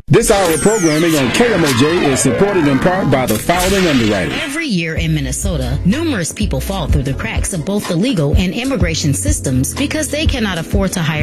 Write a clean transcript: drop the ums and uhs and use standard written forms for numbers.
This hour of programming on KMOJ is supported in part by the Fowling Underwriting. Every year in Minnesota, numerous people fall through the cracks of both the legal and immigration systems because they cannot afford to hire